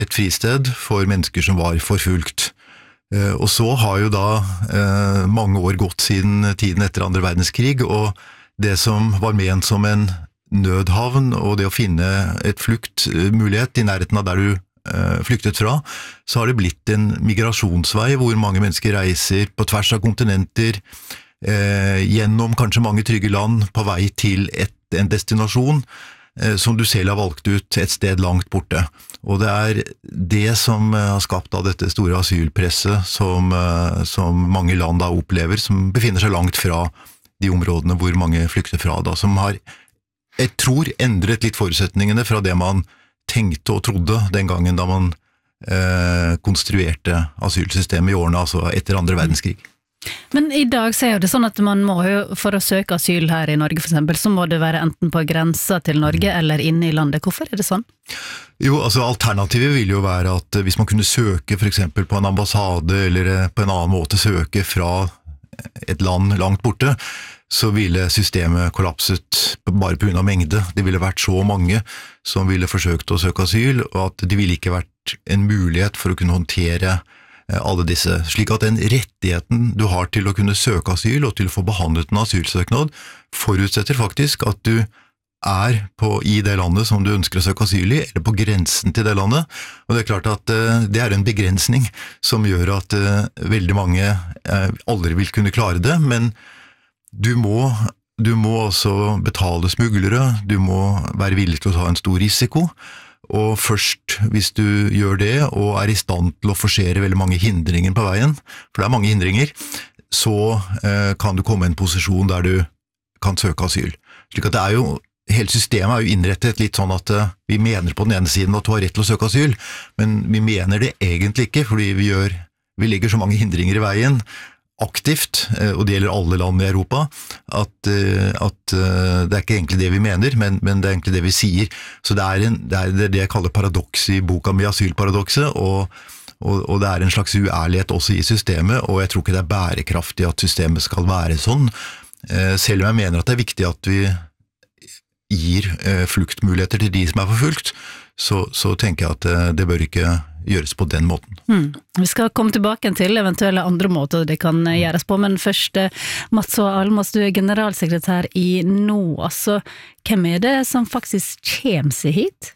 et fristed for mennesker som var forfulgt. Og så har jo da mange år gått siden tiden etter andre verdenskrig, og det som var ment som en nødhavn, og det å finne et fluktmulighet i nærheten av der du flyktet fra, så har det blitt en migrasjonsvei hvor mange mennesker reiser på tvers av kontinenter, gjennom kanskje mange trygge land på vei til en destinasjon, som du selv har valgt ut et sted langt borte. Og det det som har skapt av dette store asylpresset som mange land da opplever, som befinner seg langt fra de områdene hvor mange flykter fra da, som har, jeg tror, endret litt forutsetningene fra det man tenkte og trodde den gangen da man konstruerte asylsystemet i årene, altså etter andre verdenskrig. Men i dag så jo det sånn at man må jo, for å søke asyl her i Norge for eksempel, så må det være enten på grensa til Norge eller inne i landet. Hvorfor det sånn? Jo, altså alternativet vil jo være at hvis man kunne søke for eksempel på en ambassade eller på en annen måte søke fra et land langt borte, så ville systemet kollapset bare på grunn av mengde. Det ville vært så mange som ville forsøkt å søke asyl, og at det ville ikke vært en mulighet for å kunne håndtere alle disse, slik at den rettigheten du har til å kunne søke asyl og til å få behandlet en asylsøknad forutsetter faktisk at du i det landet som du ønsker å søke asyl i, eller på grensen til det landet, og det klart at det en begrensning som gjør at veldig mange aldri vil kunne klare det, men du må også betale smuglere, du må være villig til å ta en stor risiko, og først hvis du gjør det og i stand til å forsere veldig mange hindringer på veien, for det mange hindringer, så kan du komme i en posisjon der du kan søke asyl. Slik at hele systemet jo innrettet litt sånn at vi mener på den ene siden at du har rett til å søke asyl, men vi mener det egentlig ikke, fordi vi legger så mange hindringer i veien, aktivt, og det gjelder alle land i Europa, at det ikke egentlig det vi mener, men det egentlig det vi sier. Så det jeg kaller paradoks i boka mi, asylparadokset, og det en slags uærlighet også i systemet, og jeg tror ikke det bærekraftig at systemet skal være sånn, selv om jeg mener at det viktig at vi gir fluktmuligheter til de som forfulgt, så tenker jeg at det bør ikke gjøres på den måten. Vi skal komme tilbake til eventuelle andre måter det kan gjøres på, men først, Mats og Almås, du generalsekretær i NOAS, så hvem det som faktisk kommer seg hit?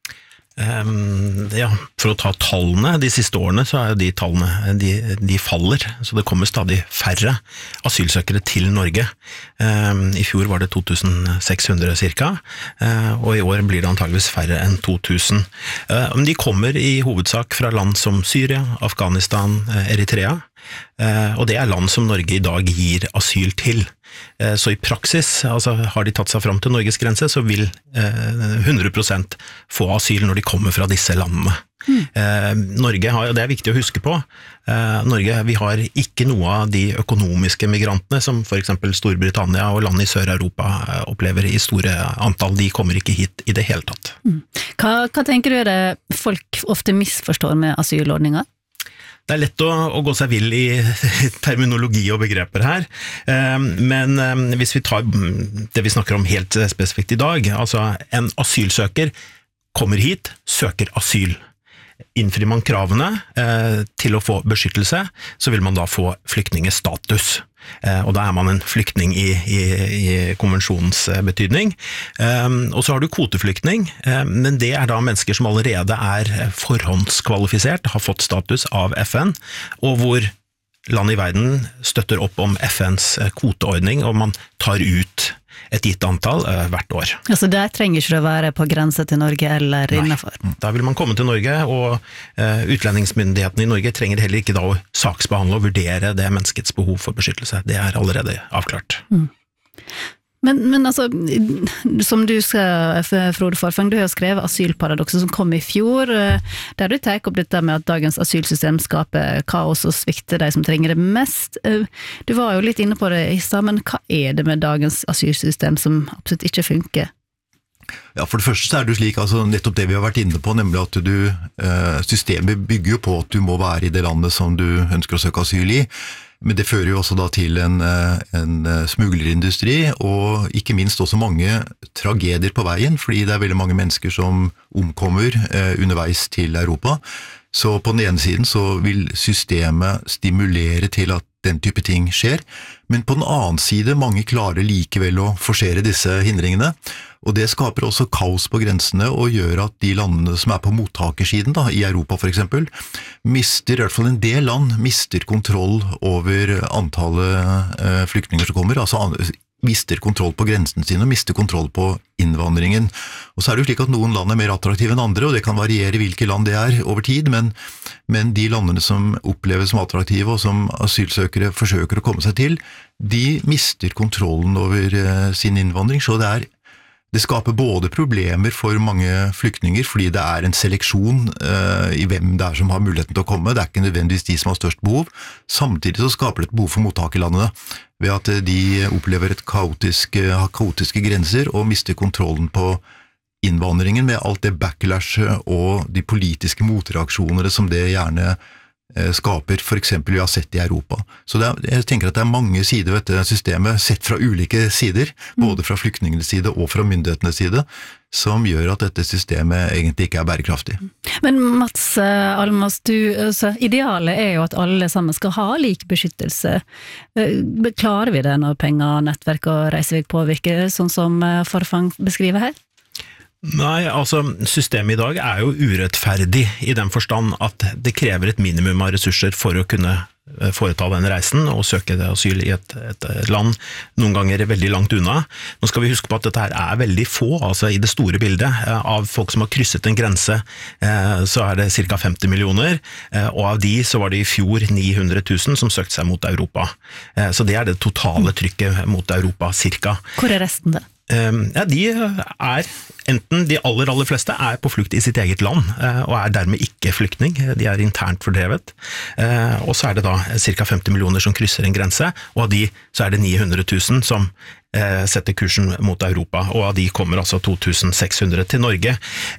Ja, for å ta tallene, de siste årene så jo de tallene, de faller, så det kommer stadig færre asylsøkere til Norge. I fjor var det 2600 cirka, og i år blir det antageligvis færre enn 2000. Men de kommer i hovedsak fra land som Syria, Afghanistan, Eritrea, og det land som Norge i dag gir asyl til. Så i praksis, altså har de tatt seg fram til Norges grense, så vil 100% få asyl når de kommer fra disse landene. Norge har, og det viktig å huske på, Norge, vi har ikke noe av de økonomiske migrantene som for eksempel Storbritannia og land i Sør-Europa opplever i store antall, de kommer ikke hit i det hele tatt. Hva tenker du det folk ofte misforstår med asylordninger? Det lett å gå seg vill i terminologi og begreper her, men hvis vi tar det vi snakker om helt spesifikt i dag, altså en asylsøker kommer hit, søker asyl. Innfrir man kravene til å få beskyttelse, så vil man da få flyktningestatus. Og da man en flyktning i konvensjonens betydning. Og så har du kvoteflyktning, men det da mennesker som allerede forhåndskvalifisert, har fått status av FN, og hvor land i verden støtter opp om FNs kvoteordning, og man tar ut et gitt antall hvert år. Altså der trenger ikke det å være på grense til Norge eller innenfor? Da vil man komme til Norge, og utlendingsmyndighetene i Norge trenger heller ikke da å saksbehandle og vurdere det menneskets behov for beskyttelse. Det allerede avklart. Men altså, som du skal, Frode Forfang, du har jo skrevet Asylparadokset som kom i fjor, der du tar opp dette med at dagens asylsystem skaper kaos og svikter de som trenger det mest. Du var jo litt inne på det i stad, men hva det med dagens asylsystem som absolutt ikke funker? Ja, for det første så det jo slik, altså nettopp det vi har vært inne på, nemlig at systemet bygger jo på at du må være i det landet som du ønsker å søke asyl i, Men det fører jo også da til en smuglerindustri, og ikke minst også mange tragedier på veien, fordi det veldig mange mennesker som omkommer underveis til Europa. Så på den ene siden så vil systemet stimulere til at den type ting skjer, men på den annen side, mange klarer likevel å forsere disse hindringene, og det skaper også kaos på grensene og gjør at de landene som på mottakersiden da, i Europa for eksempel, mister, i hvert fall en del land, mister kontroll over antallet flyktninger som kommer, altså mister kontroll på grensen sin og mister kontroll på innvandringen. Og så det jo slik at noen land mer attraktive enn andre, og det kan variere hvilke land det over tid, men de landene som oppleves som attraktive og som asylsøkere forsøker å komme seg til, de mister kontrollen over sin innvandring, så det skaper både problemer for mange flyktninger, fordi det en seleksjon i hvem det som har muligheten til å komme, det ikke nødvendigvis de som har størst behov, samtidig så skaper det et behov for mottakerlandene, ved at de opplever kaotiske grenser og mister kontrollen på innvandringen med alt det backlashet og de politiske motreaksjonene som det gjerne skaper, for eksempel vi har sett i Europa. Så jeg tenker at det mange sider ved dette systemet, sett fra ulike sider, både fra flyktningenes side og fra myndighetenes side, som gjør at dette systemet egentlig ikke bærekraftig. Men Mats Almås, idealet jo at alle sammen skal ha lik beskyttelse. Klarer vi det når penger, nettverk og reisevei påvirker, sånn som Forfang beskriver her? Nei, altså systemet i dag jo urettferdig i den forstand at det krever et minimum av ressurser for å kunne foreta den reisen og søke asyl i et land noen ganger veldig langt unna. Nå skal vi huske på at dette her veldig få, altså i det store bildet av folk som har krysset en grense, så det ca. 50 millioner, og av de så var det i fjor 900 000 som søkte seg mot Europa. Så det det totale trykket mot Europa, cirka. Hvor resten det? Ja, de enten de aller fleste på flukt i sitt eget land, og dermed ikke flyktning, de internt fordrevet, og så det da ca. 50 millioner som krysser en grense, og av de så det 900 000 som setter kursen mot Europa, og av de kommer altså 2600 til Norge.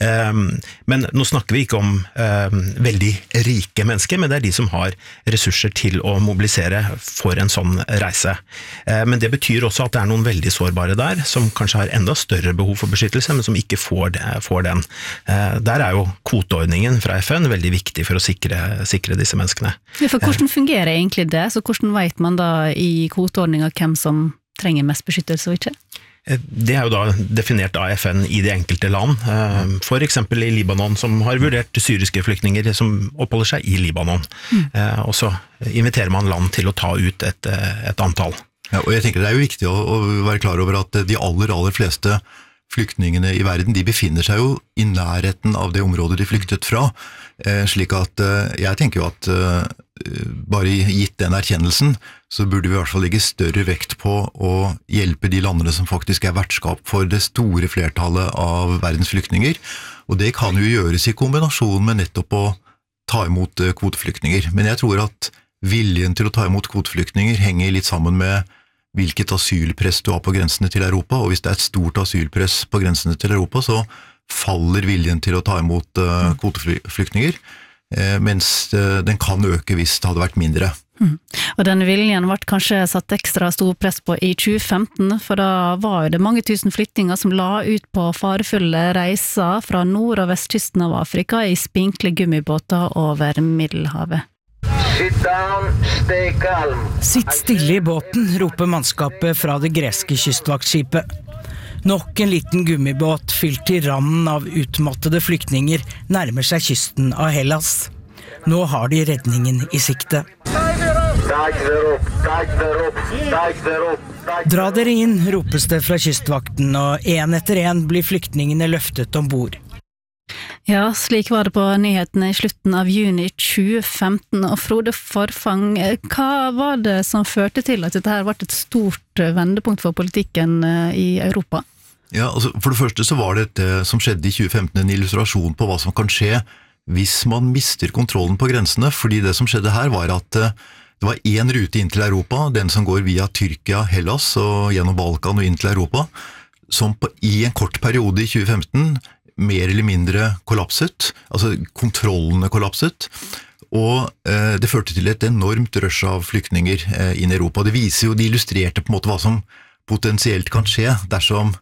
Men nå snakker vi ikke om veldig rike mennesker, men det de som har ressurser til å mobilisere for en sånn reise. Men det betyr også at det noen veldig sårbare der, som kanskje har enda større behov for beskyttelse, men som ikke får den. Der jo kvoteordningen fra FN veldig viktig for å sikre disse menneskene. Ja, for hvordan fungerer egentlig det? Så hvordan vet man da i kvoteordningen hvem som trenger mest beskyttelse og ikke? Det jo da definert av FN i det enkelte land, for eksempel i Libanon, som har vurdert syriske flyktninger som oppholder seg i Libanon. Og så inviterer man land til å ta ut et antall. Ja, og jeg tenker det jo viktig å være klar over at de aller fleste flyktningene i verden, de befinner seg jo i nærheten av det området de flyktet fra, slik at jeg tenker jo at bare gitt den erkjennelsen, så burde vi i hvert fall legge større vekt på å hjelpe de landene som faktisk vertskap for det store flertallet av verdens flyktninger, og det kan jo gjøres i kombinasjon med nettopp å ta imot kvoteflyktninger. Men jeg tror at viljen til å ta imot kvoteflyktninger henger litt sammen med hvilket asylpress du har på grensene til Europa, og hvis det et stort asylpress på grensene til Europa, så faller viljen til å ta imot kvoteflyktninger, mens den kan øke hvis det hadde vært mindre. Og denne viljen ble kanskje satt ekstra stor press på i 2015, for da var det mange tusen flyttinger som la ut på farefulle reiser fra nord- og vestkysten av Afrika i spinkle gummibåter over Middelhavet. Sitt stille i båten, roper mannskapet fra det greske kystvaktskipet. Nok en liten gummibåt fylt til randen av utmattede flyktninger nærmer seg kysten av Hellas. Nå har de redningen i sikte. Dra dere inn, ropes det fra kystvakten, og en etter en blir flyktningene løftet ombord. Ja, slik var det på nyhetene i slutten av juni 2015, og Frode Forfang, hva var det som førte til at dette her ble et stort vendepunkt for politikken i Europa? Ja, altså for det første så var det som skjedde i 2015 en illustrasjon på hva som kan skje hvis man mister kontrollen på grensene, fordi det som skjedde her var at det var en rute inn til Europa, den som går via Tyrkia, Hellas og gjennom Balkan og inn til Europa, som i en kort periode i 2015 mer eller mindre kollapset, altså kontrollene kollapset, Og det førte til et enormt rush av flyktninger inn i Europa. Det illustrerte på en måte hva som potensielt kan skje dersom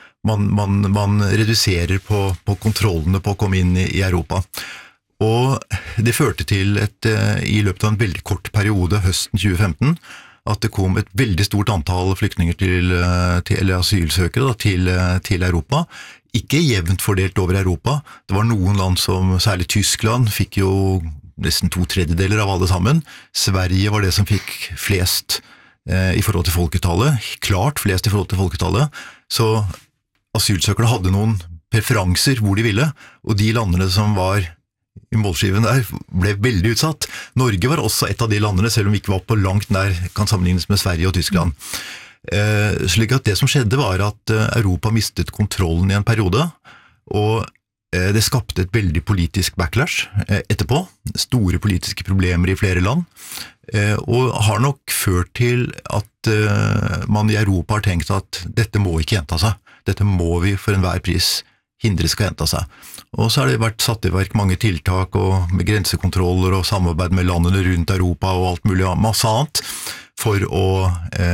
man reduserer på kontrollene på å komme inn i Europa. Og det førte til i løpet av en veldig kort periode, høsten 2015, at det kom et veldig stort antall flyktninger eller asylsøkere til Europa. Ikke jevnt fordelt over Europa. Det var noen land som, særlig Tyskland, fikk jo nesten 2/3 av alle sammen. Sverige var det som fikk flest i forhold til folketallet, klart flest i forhold til folketallet. Så asylsøkere hadde noen preferanser hvor de ville, og de landene som var i målskiven der ble veldig utsatt. Norge var også et av de landene, selv om vi ikke var på langt nær, kan sammenlignes med Sverige og Tyskland. Slik at det som skjedde var at Europa mistet kontrollen i en periode, og det skapte et veldig politisk backlash etterpå, store politiske problemer i flere land, og har nok ført til at man i Europa har tenkt at dette må ikke gjenta seg. Dette må vi for enhver pris hindre skal gjenta seg. Og så har det vært satt i verk mange tiltak og med grensekontroller og samarbeid med landene rundt Europa og alt mulig masse annet for å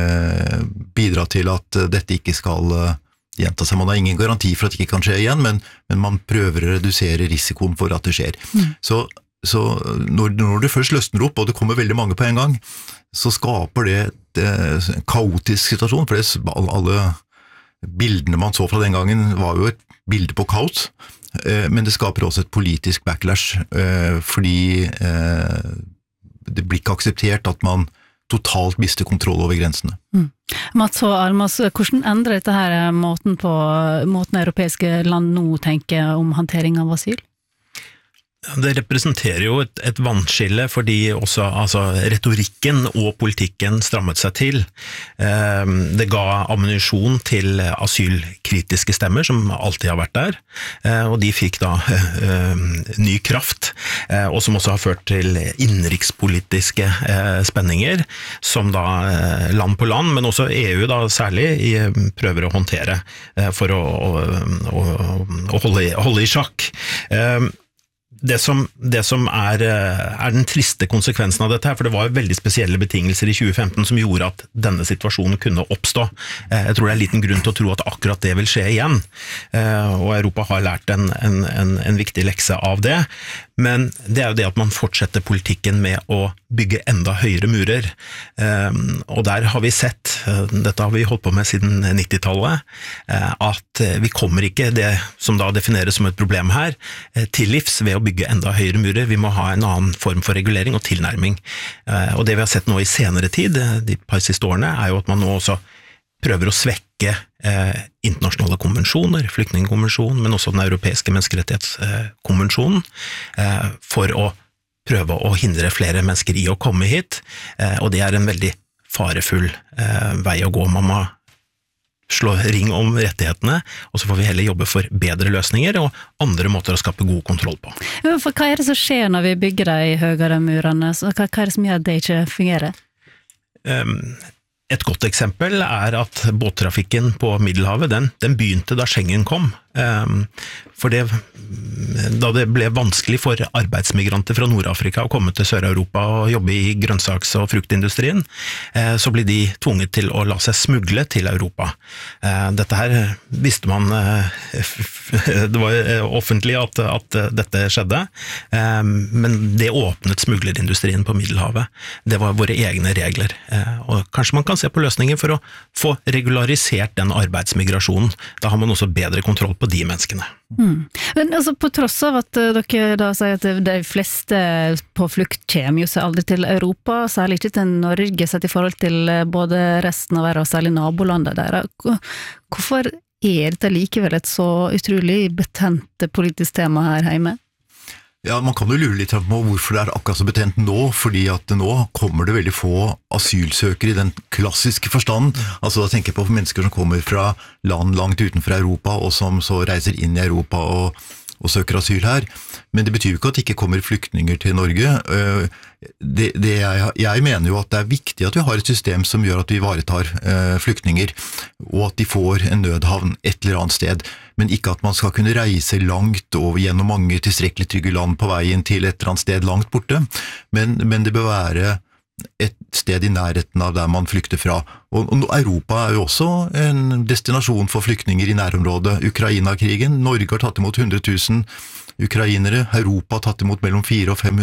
bidra til at dette ikke skal gjenta seg. Man har ingen garanti for at det ikke kan skje igjen, men man prøver å redusere risikoen for at det skjer. Så når det først løsner opp, og det kommer veldig mange på en gang, så skaper det en kaotisk situasjon, for alle bildene man så fra den gangen var jo et bilde på kaos, men det skaper også et politisk backlash, fordi det blir ikke akseptert at man totalt mister kontroll over grensene. Mats og Almas, hvordan endrer dette her måten europeiske land nå tenker om håndtering av asyl? Det representerer jo et vannskille fordi også retorikken og politikken strammet seg til. Det ga ammunisjon til asylkritiske stemmer som alltid har vært der, og de fikk da ny kraft, og som også har ført til innenrikspolitiske spenninger, som da land på land, men også EU da særlig prøver å håndtere for å holde i sjakk. Det som er den triste konsekvensen av dette her, for det var jo veldig spesielle betingelser i 2015 som gjorde at denne situasjonen kunne oppstå. Jeg tror det er liten grunn til å tro at akkurat det vil skje igjen, og Europa har lært en viktig lekse av det, men det er jo det at man fortsetter politikken med å bygge enda høyere murer, og der har vi sett, dette har vi holdt på med siden 90-tallet, at vi kommer ikke det som da defineres som et problem her, til livs ved å bygge enda høyere murer. Vi må ha en annen form for regulering og tilnærming. Og det vi har sett nå i senere tid, de par siste årene, er jo at man nå også prøver å svekke internasjonale konvensjoner, flyktningkonvensjonen, men også den europeiske menneskerettighetskonvensjonen, for å prøve å hindre flere mennesker i å komme hit, og det er en veldig farefull vei å gå. Man må slå ring om rettighetene, og så får vi heller jobbe for bedre løsninger og andre måter å skape god kontroll på. For hva er det som skjer når vi bygger de høyere murene? Hva er det som gjør at det ikke fungerer? Et godt eksempel er at båttrafikken på Middelhavet, den begynte da Schengen kom. For da det ble vanskelig for arbeidsmigranter fra Nord-Afrika å komme til Sør-Europa og jobbe i grønnsaks- og fruktindustrien, så ble de tvunget til å la seg smugle til Europa. Dette her visste man, det var offentlig at dette skjedde, men det åpnet smuglerindustrien på Middelhavet. Det var våre egne regler, og kanskje man kan se på løsninger for å få regularisert den arbeidsmigrasjonen. Da har man også bedre kontroll på de menneskene. Men altså, på tross av at dere da sier at de fleste på flukt kommer jo seg aldri til Europa, særlig ikke til Norge sett i forhold til både resten av verden og særlig nabolandet der. Hvorfor er dette likevel et så utrolig betent politisk tema her hjemme? Ja, man kan jo lure litt på hvorfor det er akkurat så betent nå, fordi at nå kommer det veldig få asylsøkere i den klassiske forstand. Altså da tenker jeg på mennesker som kommer fra land langt utenfor Europa, og som så reiser inn i Europa og søker asyl her, men det betyr jo ikke at det ikke kommer flyktninger til Norge. Jeg mener jo at det er viktig at vi har et system som gjør at vi ivaretar flyktninger, og at de får en nødhavn et eller annet sted, men ikke at man skal kunne reise langt og gjennom mange tilstrekkelig trygge land på veien til et eller annet sted langt borte, men det bør være et sted i nærheten av der man flykter fra. Og Europa er jo også en destinasjon for flyktninger i nærområdet. Ukraina-krigen, Norge har tatt imot 100 000 ukrainere, Europa har tatt imot mellom 4 og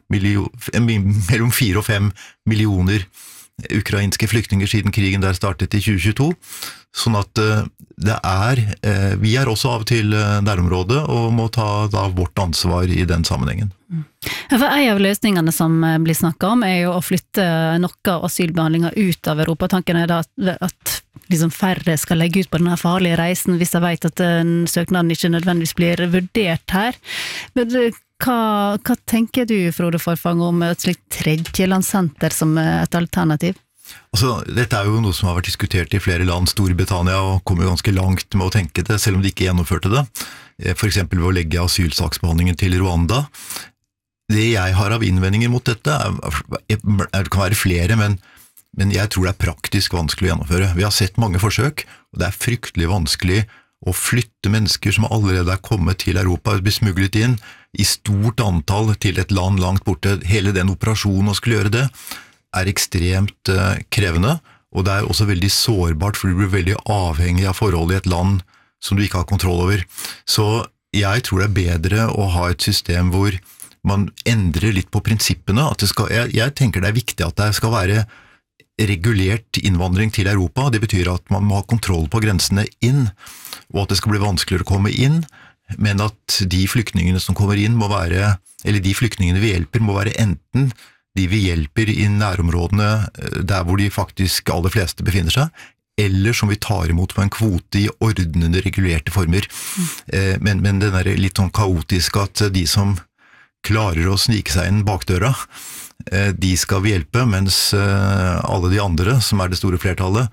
5 millioner ukrainske flyktninger siden krigen der startet i 2022. Sånn at vi er også av og til nærområdet og må ta da vårt ansvar i den sammenhengen. For en av løsningene som blir snakket om er jo å flytte noe av asylbehandlingen ut av Europa. Tanken er da at liksom færre skal legge ut på denne farlige reisen hvis de vet at søknaden ikke nødvendigvis blir vurdert her. Men hva tenker du, Frode Forfang, om et slikt tredjelandssenter som et alternativ? Altså, dette er jo noe som har vært diskutert i flere land. Storbritannia og kommer ganske langt med å tenke det, selv om de ikke gjennomførte det. For eksempel ved å legge asylsaksbehandlingen til Rwanda. Det jeg har av innvendinger mot dette, det kan være flere, men jeg tror det er praktisk vanskelig å gjennomføre. Vi har sett mange forsøk, og det er fryktelig vanskelig å flytte mennesker som allerede er kommet til Europa og blir smuglet inn i stort antall til et land langt borte. Hele den operasjonen å skulle gjøre det er ekstremt krevende, og det er også veldig sårbart, for du blir veldig avhengig av forholdet i et land som du ikke har kontroll over. Så jeg tror det er bedre å ha et system hvor man endrer litt på prinsippene. Jeg tenker det er viktig at det skal være regulert innvandring til Europa. Det betyr at man må ha kontroll på grensene inn, og at det skal bli vanskeligere å komme inn, men at de flyktningene som kommer inn må være, eller de flyktningene vi hjelper må være enten de vi hjelper i nærområdene der hvor de faktisk aller fleste befinner seg, eller som vi tar imot på en kvote i ordnende, regulerte former. Men den er litt sånn kaotisk at de som klarer å snike seg inn bakdøra, de skal vi hjelpe, mens alle de andre, som er det store flertallet,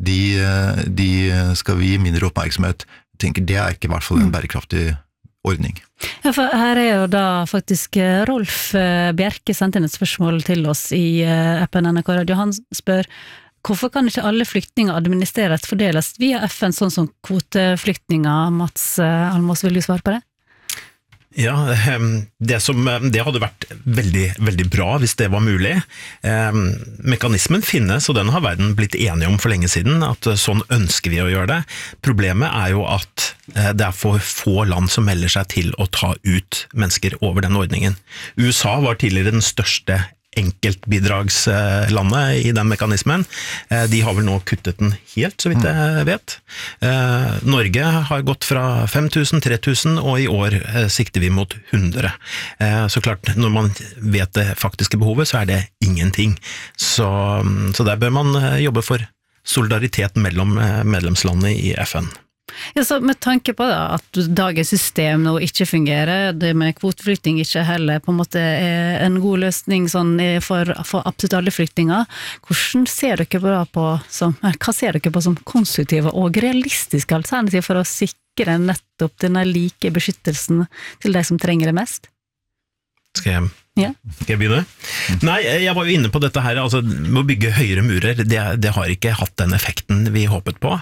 de skal vi gi mindre oppmerksomhet. Jeg tenker det er ikke i hvert fall en bærekraftig ordning. Ja, for her er jo da faktisk Rolf Bjerke sendt inn et spørsmål til oss i appen NRK Radio. Han spør, hvorfor kan ikke alle flyktninger administreres fordeles via FN, sånn som kvoteflyktninger? Mats Almås, vil du svare på det? Ja, det hadde vært veldig, veldig bra hvis det var mulig. Mekanismen finnes, og den har verden blitt enige om for lenge siden, at sånn ønsker vi å gjøre det. Problemet er jo at det er for få land som melder seg til å ta ut mennesker over den ordningen. USA var tidligere den største enkeltbidragslandet i den mekanismen. De har vel nå kuttet den helt, så vidt jeg vet. Norge har gått fra 5000, 3000, og i år sikter vi mot 100. Så klart, når man vet det faktiske behovet, så er det ingenting. Så der bør man jobbe for solidaritet mellom medlemslandene i FN. Ja, så med tanke på da, at dagens system nå ikke fungerer, det med kvoteflytting ikke heller på en måte er en god løsning sånn for absolutt alle flyktninger, hva ser dere på som konstruktive og realistiske alternativ for å sikre nettopp denne like beskyttelsen til de som trenger det mest? Skal jeg begynne? Nei, jeg var jo inne på dette her, altså med å bygge høyere murer, det har ikke hatt den effekten vi håpet på,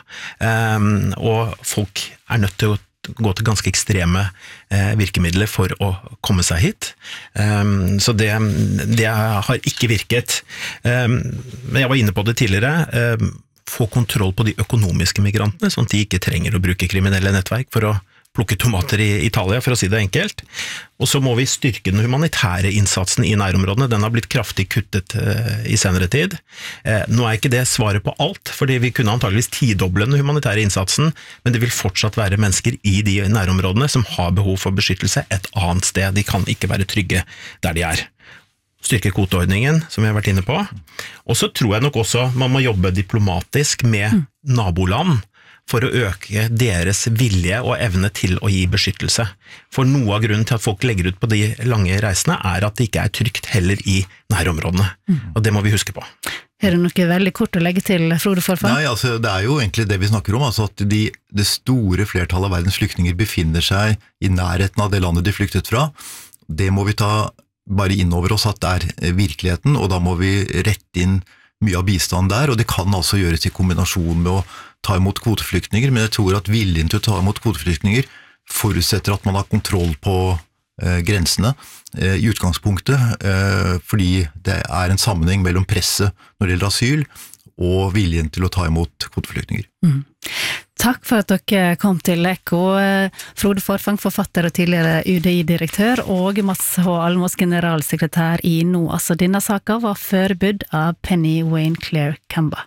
og folk er nødt til å gå til ganske ekstreme virkemidler for å komme seg hit, så det har ikke virket. Men jeg var inne på det tidligere, få kontroll på de økonomiske migrantene, sånn at de ikke trenger å bruke kriminelle nettverk for å plukke tomater i Italia, for å si det enkelt. Og så må vi styrke den humanitære innsatsen i nærområdene. Den har blitt kraftig kuttet i senere tid. Nå er ikke det svaret på alt, fordi vi kunne antageligvis tidoble den humanitære innsatsen, men det vil fortsatt være mennesker i de nærområdene som har behov for beskyttelse et annet sted. De kan ikke være trygge der de er. Styrke kvoteordningen, som vi har vært inne på. Og så tror jeg nok også man må jobbe diplomatisk med naboland, for å øke deres vilje og evne til å gi beskyttelse. For noe av grunnen til at folk legger ut på de lange reisene er at det ikke er trygt heller i nærområdene, og det må vi huske på. Er det noe veldig kort å legge til, Frode Forfang? Nei, altså det jo egentlig det vi snakker om, altså at det store flertallet av verdens flyktninger befinner seg i nærheten av det landet de flyktet fra. Det må vi ta bare inn over oss at det virkeligheten, og da må vi rette inn mye av bistand der, og det kan altså gjøres i kombinasjon med å ta imot kvoteflyktninger, men jeg tror at viljen til å ta imot kvoteflyktninger forutsetter at man har kontroll på grensene i utgangspunktet, fordi det en sammenheng mellom presset når det gjelder asyl og viljen til å ta imot kvoteflyktninger. Takk for at dere kom til Ekko, Frode Forfang, forfatter og tidligere UDI-direktør, og Mats H. Almås, generalsekretær i NOAS. Denne saken var forbudt av Penny Wayne Claire Kamba.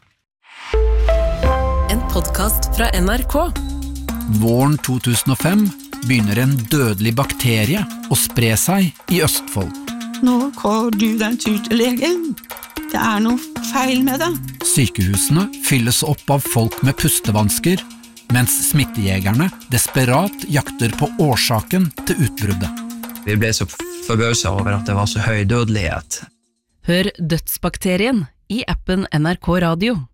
En podcast fra NRK. Våren 2005 begynner en dødelig bakterie å spre seg i Østfold. Nå går du den tur til legen. Det noe feil med det. Sykehusene fylles opp av folk med pustevansker, mens smittejegerne desperat jakter på årsaken til utbruddet. Vi ble så forbauset over at det var så høy dødelighet. Hør Dødsbakterien i appen NRK Radio.